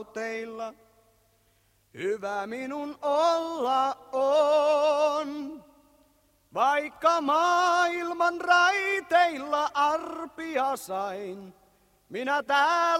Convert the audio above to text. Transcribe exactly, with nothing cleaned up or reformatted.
teillä. Hyvä minun olla on, vaikka maailman raiteilla arpia sain. Minä täällä